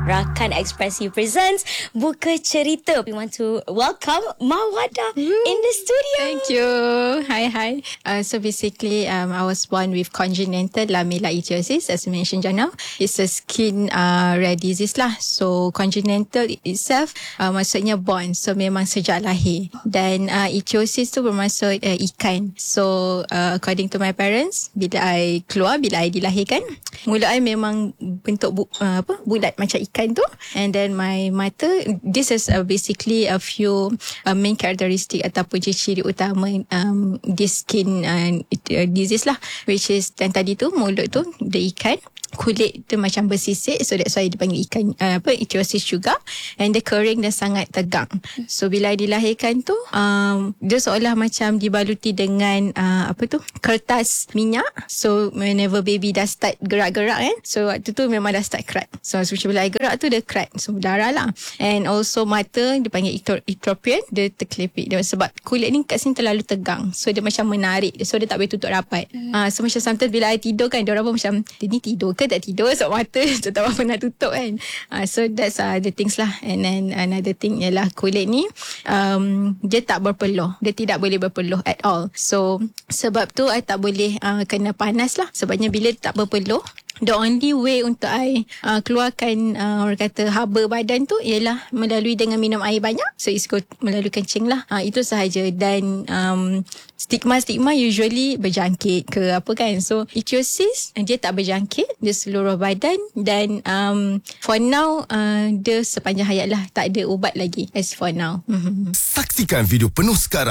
Rakan Ekspresi presents Buka Cerita. We want to welcome Mawada in the studio. Thank you. Hi. So basically, I was born with congenital lamella-ichthyosis, as mentioned just now. It's a skin rare disease lah. So congenital itself maksudnya born. So memang sejak lahir. Dan ichthyosis tu bermaksud ikan. So according to my parents, bila I dilahirkan, mulut I memang bentuk bulat macam ikan tu. And then my mother, this is basically a few main characteristic ataupun ciri utama this skin disease lah, which is yang tadi tu mulut tu dia ikan, kulit tu macam bersisik, so that's why dipanggil ikan ichthyosis juga. And dia kering dan sangat tegang. So bila dilahirkan tu dia seolah macam dibaluti dengan kertas minyak. So whenever baby dah start gerak-gerak so waktu tu memang dah start crack. So bila I gerak tu dia crack, so darah lah. And also mata dia panggil ectropion, dia terkelepit dia, sebab kulit ni kat sini terlalu tegang, so dia macam menarik, so dia tak boleh tutup rapat. So macam sometimes bila I tidur kan, diorang pun macam dia ni tidur ke tak tidur, sebab mata tak tahu apa nak tutup kan. So that's the things lah. And then another thing ialah kulit ni dia tak berpeluh, dia tidak boleh berpeluh at all. So sebab tu I tak boleh kena panas lah, sebabnya bila tak berpeluh, the only way untuk I keluarkan orang kata haba badan tu ialah melalui dengan minum air banyak. So it's melalui kencing lah. Itu sahaja. Dan stigma usually berjangkit ke apa kan. So ichthyosis dia tak berjangkit, dia seluruh badan. Dan for now dia sepanjang hayat lah, tak ada ubat lagi as for now. Saksikan video penuh sekarang